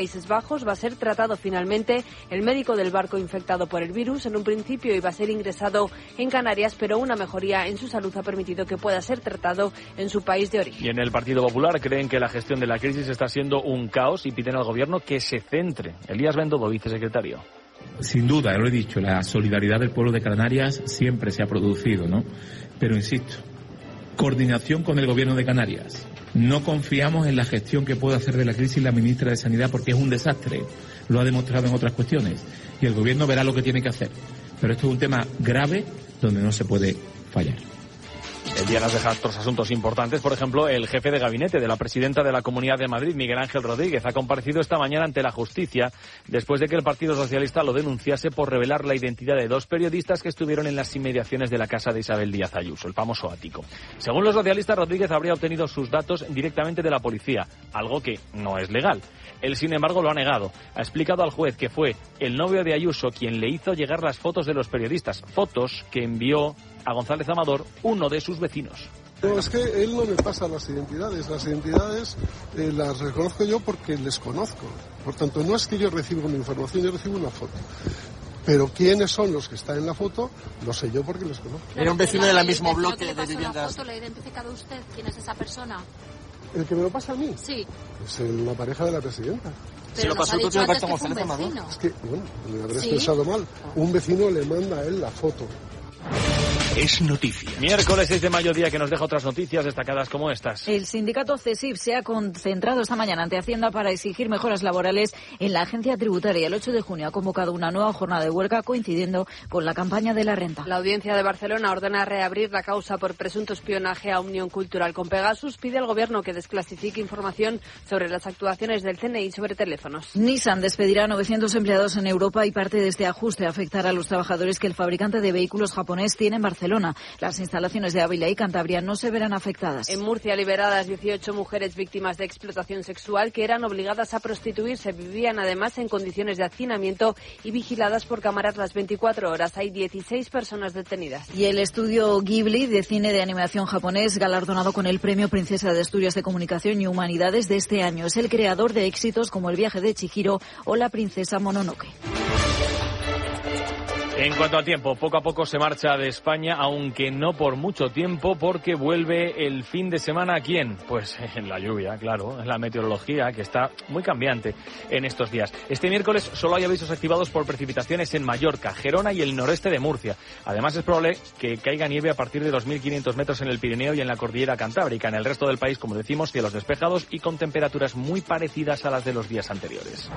Países Bajos va a ser tratado finalmente. El médico del barco infectado por el virus en un principio iba a ser ingresado en Canarias, pero una mejoría en su salud ha permitido que pueda ser tratado en su país de origen. Y en el Partido Popular creen que la gestión de la crisis está siendo un caos y piden al gobierno que se centre. Elías Bendodo, vicesecretario. Sin duda, lo he dicho, la solidaridad del pueblo de Canarias siempre se ha producido, ¿no? Pero insisto, coordinación con el gobierno de Canarias. No confiamos en la gestión que puede hacer de la crisis la ministra de Sanidad porque es un desastre. Lo ha demostrado en otras cuestiones. Y el gobierno verá lo que tiene que hacer. Pero esto es un tema grave donde no se puede fallar. El día nos deja otros asuntos importantes. Por ejemplo, el jefe de gabinete de la presidenta de la Comunidad de Madrid, Miguel Ángel Rodríguez, ha comparecido esta mañana ante la justicia después de que el Partido Socialista lo denunciase por revelar la identidad de 2 periodistas que estuvieron en las inmediaciones de la casa de Isabel Díaz Ayuso, el famoso ático. Según los socialistas, Rodríguez habría obtenido sus datos directamente de la policía, algo que no es legal. Él, sin embargo, lo ha negado. Ha explicado al juez que fue el novio de Ayuso quien le hizo llegar las fotos de los periodistas, fotos que envió a González Amador, uno de sus vecinos. No, es que él no me pasa las identidades las reconozco yo porque les conozco. Por tanto, no es que yo reciba una información, yo recibo una foto. Pero quiénes son los que están en la foto, lo sé yo porque les conozco. Era un vecino del mismo bloque de viviendas. ¿Le ha identificado usted quién es esa persona? ¿El que me lo pasa a mí? Sí. Es la pareja de la presidenta. Se lo pasó el propio Alberto González Amador. Es que, bueno, me habré expresado mal. Un vecino le manda a él la foto. Es noticia. Miércoles 6 de mayo, día que nos deja otras noticias destacadas como estas. El sindicato CESIF se ha concentrado esta mañana ante Hacienda para exigir mejoras laborales en la agencia tributaria. El 8 de junio ha convocado una nueva jornada de huelga coincidiendo con la campaña de la renta. La Audiencia de Barcelona ordena reabrir la causa por presunto espionaje a Unión Cultural con Pegasus. Pide al gobierno que desclasifique información sobre las actuaciones del CNI sobre teléfonos. Nissan despedirá a 900 empleados en Europa y parte de este ajuste afectará a los trabajadores que el fabricante de vehículos japonés tiene en Barcelona. Las instalaciones de Ávila y Cantabria no se verán afectadas. En Murcia, liberadas 18 mujeres víctimas de explotación sexual que eran obligadas a prostituirse. Vivían además en condiciones de hacinamiento y vigiladas por cámaras las 24 horas. Hay 16 personas detenidas. Y el estudio Ghibli de cine de animación japonés, galardonado con el Premio Princesa de Asturias de Comunicación y Humanidades de este año, es el creador de éxitos como El viaje de Chihiro o La princesa Mononoke. En cuanto al tiempo, poco a poco se marcha de España, aunque no por mucho tiempo, porque vuelve el fin de semana. ¿A quién? Pues en la lluvia, claro, en la meteorología, que está muy cambiante en estos días. Este miércoles solo hay avisos activados por precipitaciones en Mallorca, Gerona y el noreste de Murcia. Además, es probable que caiga nieve a partir de 2.500 metros en el Pirineo y en la cordillera Cantábrica. En el resto del país, como decimos, cielos despejados y con temperaturas muy parecidas a las de los días anteriores.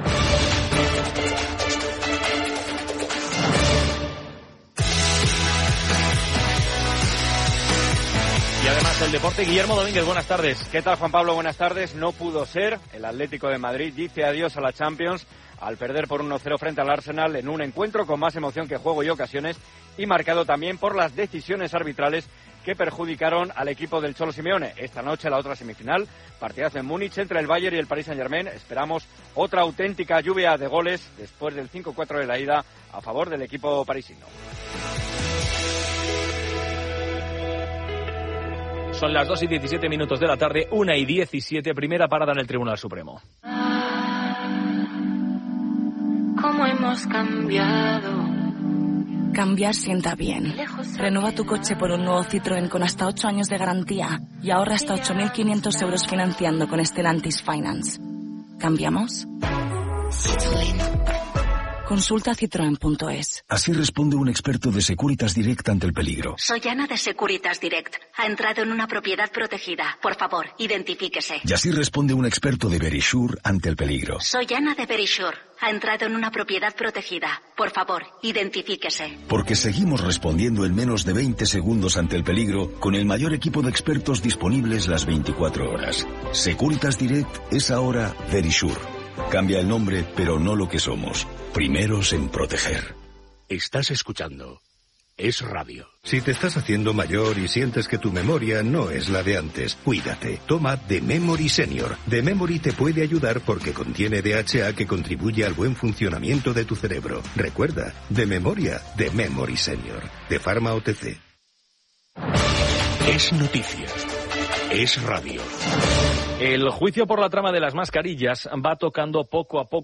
Y además el deporte, Guillermo Domínguez, buenas tardes. ¿Qué tal, Juan Pablo? Buenas tardes. No pudo ser. El Atlético de Madrid dice adiós a la Champions al perder por 1-0 frente al Arsenal en un encuentro con más emoción que juego y ocasiones y marcado también por las decisiones arbitrales que perjudicaron al equipo del Cholo Simeone. Esta noche la otra semifinal, partidazo en Múnich entre el Bayern y el Paris Saint-Germain. Esperamos otra auténtica lluvia de goles después del 5-4 de la ida a favor del equipo parisino. Son las 2:17 de la tarde, 1:17, primera parada en el Tribunal Supremo. ¿Cómo hemos cambiado? Cambiar sienta bien. Renueva tu coche por un nuevo Citroën con hasta 8 años de garantía y ahorra hasta 8.500 euros financiando con Stellantis Finance. ¿Cambiamos? Citroën. Consulta citroen.es. Así responde un experto de Securitas Direct ante el peligro. Soy Ana de Securitas Direct. Ha entrado en una propiedad protegida. Por favor, identifíquese. Y así responde un experto de Verisure ante el peligro. Soy Ana de Verisure. Ha entrado en una propiedad protegida. Por favor, identifíquese. Porque seguimos respondiendo en menos de 20 segundos ante el peligro con el mayor equipo de expertos disponibles las 24 horas. Securitas Direct es ahora Verisure. Cambia el nombre, pero no lo que somos. Primeros en proteger. Estás escuchando Es Radio. Si te estás haciendo mayor y sientes que tu memoria no es la de antes, cuídate. Toma The Memory Senior. The Memory te puede ayudar porque contiene DHA que contribuye al buen funcionamiento de tu cerebro. Recuerda, de memoria, The Memory Senior. De Pharma OTC. Es noticia. Es radio. El juicio por la trama de las mascarillas va tocando poco a poco